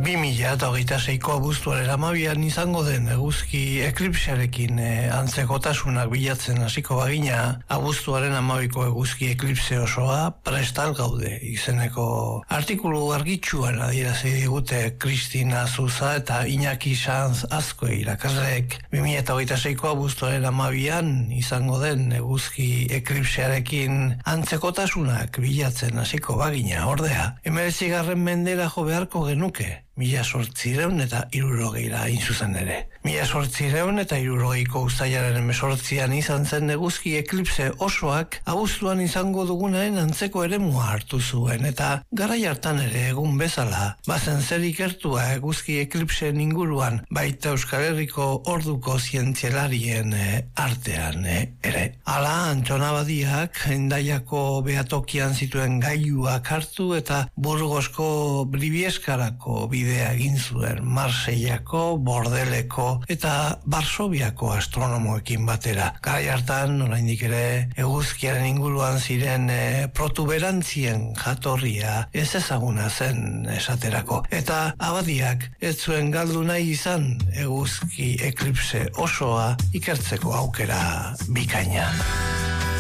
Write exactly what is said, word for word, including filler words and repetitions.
bi mila eta hogeita seiko abuztuaren hamabian izango den eguzki eklipsearekin eh, antzekotasunak bilatzen hasiko bagina, abuztuaren hamabiko eguzki eklipse osoa prestal gaude izeneko artikulu argitsuan adierazi digute Kristina Zuza eta Iñaki Sanz Azkue irakasleek. bi mila eta hogeita seiko abuztuaren hamabian izango den eguzki eklipsearekin antzekotasunak bilatzen hasiko bagina, ordea, hemeretzigarren mendera jo beharko genuke. Mila sortzireun eta hirurogeira hain zuzen ere. Mila sortzireun eta hirurogeiko uztailaren hemezortzian izan zen eguzki eklipse osoak abuztuan izango dugunaren antzeko eremua hartu zuen, eta garai hartan ere egun bezala, bazen zer ikertua eguzki eklipseen inguruan, baita Euskal Herriko orduko zientzialarien eh, artean eh, ere. Hala, Antxona Badiak Hendaiako behatokian zituen gailuak hartu eta Burgosko Bribieskarako bidea egin zuen Marseillako, Bordeleko eta Varsoviako astronomoekin batera. Garai hartan, oraindik ere, eguzkiaren inguruan ziren e, protuberantzien jatorria ez ezaguna zen esaterako. Eta Abadiak ez zuen galdu nahi izan eguzki eklipse osoa ikertzeko aukera bikaina.